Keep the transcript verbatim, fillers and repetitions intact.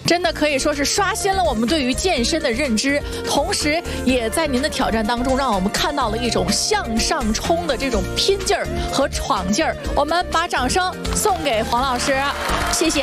真的可以说是刷新了我们对于健身的认知，同时也在您的挑战当中，让我们看到了一种向上冲的这种拼劲儿和闯劲儿。我们把掌声送给黄老师，谢谢。